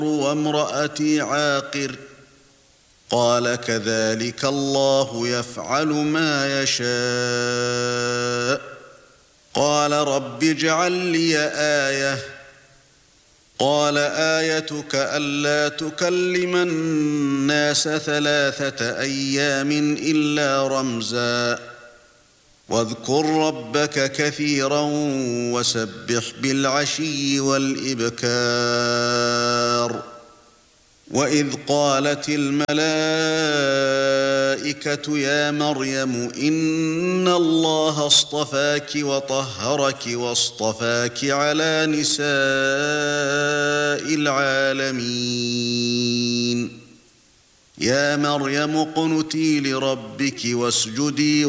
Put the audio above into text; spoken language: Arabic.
وامرأتي عاقر قال كذلك الله يفعل ما يشاء قال رب اجعل لي آية قال آيتك ألا تكلم الناس 3 أيام إلا رمزا واذكر ربك كثيرا وسبح بالعشي والإبكار وإذ قالت الملائكة يا مريم إن الله اصطفاك وطهرك واصطفاك على نساء العالمين يا مريم اقنتي لربك واسجدي